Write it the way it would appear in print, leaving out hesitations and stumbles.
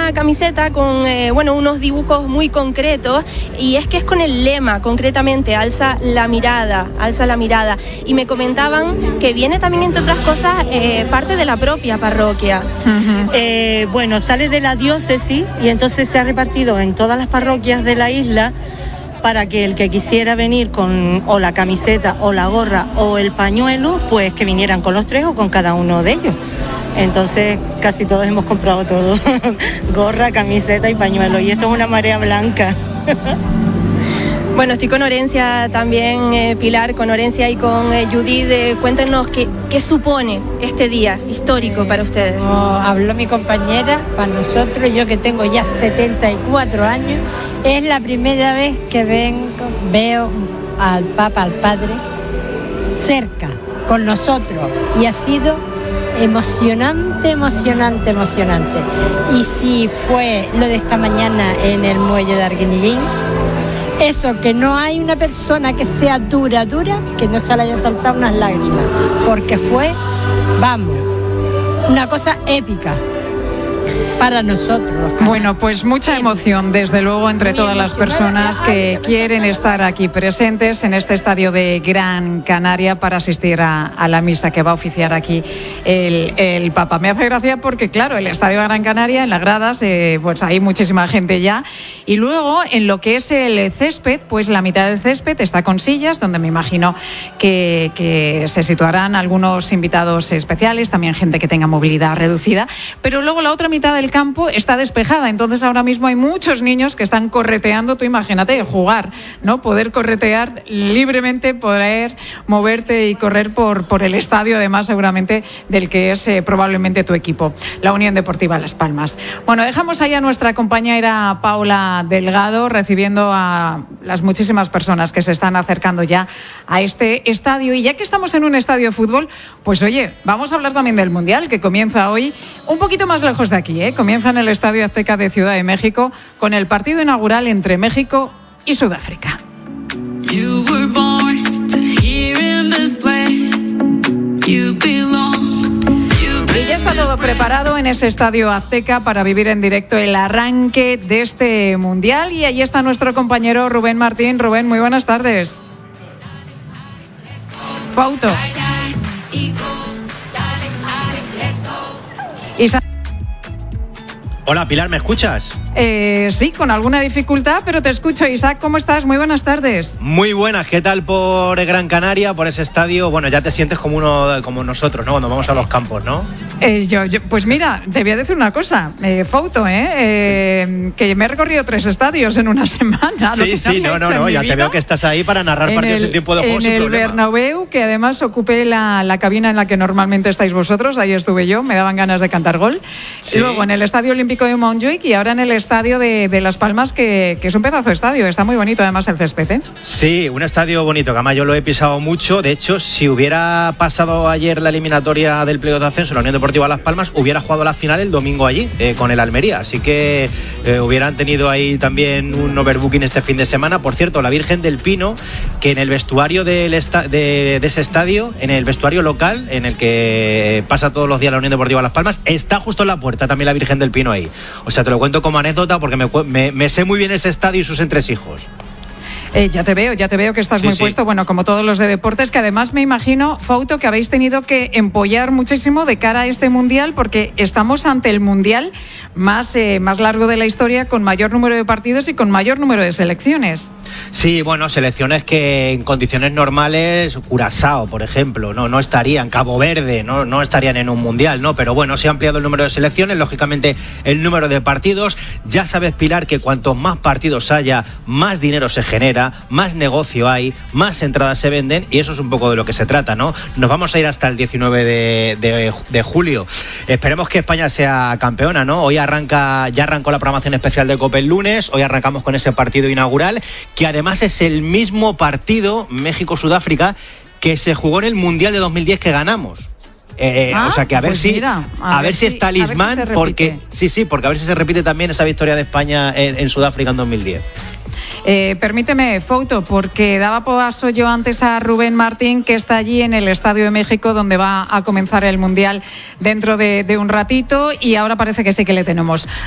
una camiseta con unos dibujos muy concretos, y es que es con el lema, concretamente, alza la mirada. Y me comentaban que viene también, entre otras cosas, parte de la propia parroquia. Uh-huh. Sale de la diócesis y entonces se ha repartido en todas las parroquias de la isla, para que el que quisiera venir con o la camiseta o la gorra o el pañuelo, pues que vinieran con los tres o con cada uno de ellos. Entonces casi todos hemos comprado todo, gorra, camiseta y pañuelo, y esto es una marea blanca. Bueno, estoy con Orencia también, Pilar, con Orencia y con Judith. Cuéntenos qué supone este día histórico para ustedes. Como habló mi compañera, para nosotros, yo que tengo ya 74 años, es la primera vez que veo al Papa, al Padre, cerca, con nosotros, y ha sido emocionante. Y si fue lo de esta mañana en el muelle de Arguineguín, eso, que no hay una persona que sea dura, que no se le haya saltado unas lágrimas, porque fue, una cosa épica para nosotros. Bueno, pues mucha emoción, desde luego, entre todas las personas que quieren estar aquí presentes en este estadio de Gran Canaria para asistir a la misa que va a oficiar aquí el Papa. Me hace gracia porque, claro, el estadio de Gran Canaria, en las gradas, pues hay muchísima gente ya. Y luego, en lo que es el césped, pues la mitad del césped está con sillas, donde me imagino que se situarán algunos invitados especiales, también gente que tenga movilidad reducida. Pero luego la otra mitad del campo está despejada, entonces ahora mismo hay muchos niños que están correteando. Tú imagínate, jugar, ¿no? Poder corretear libremente, poder moverte y correr por el estadio, además seguramente del que es probablemente tu equipo, la Unión Deportiva Las Palmas. Bueno, dejamos ahí a nuestra compañera Paula Delgado recibiendo a las muchísimas personas que se están acercando ya a este estadio, y ya que estamos en un estadio de fútbol, pues oye, vamos a hablar también del Mundial, que comienza hoy un poquito más lejos de aquí, comienza en el Estadio Azteca de Ciudad de México con el partido inaugural entre México y Sudáfrica. Y ya está todo preparado en ese Estadio Azteca para vivir en directo el arranque de este Mundial, y allí está nuestro compañero Rubén Martín. Rubén, muy buenas tardes. Fauto. Hola, Pilar, ¿me escuchas? Sí, con alguna dificultad, pero te escucho. Isaac, ¿cómo estás? Muy buenas tardes. Muy buenas, ¿qué tal por Gran Canaria, por ese estadio? Bueno, ya te sientes como nosotros, ¿no? Cuando vamos a los campos, ¿no? Pues mira, te voy a decir una cosa, Fauto, que me he recorrido 3 estadios en una semana. Sí, no, ya te veo que estás ahí para narrar partidos en tiempo de juego sin problema. En el Bernabéu, que además ocupé la cabina en la que normalmente estáis vosotros, ahí estuve yo, me daban ganas de cantar gol. Sí. Y luego en el Estadio Olímpico de Montjuic, y ahora en el estadio de Las Palmas, que es un pedazo de estadio, está muy bonito además el césped, ¿eh? Sí, un estadio bonito, que además yo lo he pisado mucho. De hecho, si hubiera pasado ayer la eliminatoria del playoff de ascenso, la Unión Deportiva Las Palmas hubiera jugado la final el domingo allí, con el Almería, así que hubieran tenido ahí también un overbooking este fin de semana. Por cierto, la Virgen del Pino, que en el vestuario de ese estadio, en el vestuario local, en el que pasa todos los días la Unión Deportiva Las Palmas, está justo en la puerta también la Virgen del Pino ahí. O sea, te lo cuento como anécdota porque me sé muy bien ese estadio y sus entresijos. Ya te veo que estás muy puesto, bueno, como todos los de deportes, que además me imagino, Fauto, que habéis tenido que empollar muchísimo de cara a este Mundial, porque estamos ante el Mundial más largo de la historia, con mayor número de partidos y con mayor número de selecciones. Sí, bueno, selecciones que en condiciones normales, Curazao, por ejemplo, no estarían, Cabo Verde, no estarían en un Mundial, ¿no? Pero bueno, se ha ampliado el número de selecciones, lógicamente el número de partidos. Ya sabes, Pilar, que cuantos más partidos haya, más dinero se genera, más negocio hay, más entradas se venden, y eso es un poco de lo que se trata, ¿no? Nos vamos a ir hasta el 19 de julio. Esperemos que España sea campeona, ¿no? Hoy ya arrancó la programación especial de COPE el lunes, hoy arrancamos con ese partido inaugural, que además es el mismo partido, México-Sudáfrica, que se jugó en el Mundial de 2010 que ganamos. O sea que a ver si es talismán, porque a ver si se repite también esa victoria de España en Sudáfrica en 2010. Permíteme, Fauto, porque daba paso yo antes a Rubén Martín, que está allí en el Estadio de México, donde va a comenzar el Mundial dentro de un ratito, y ahora parece que sí que le tenemos.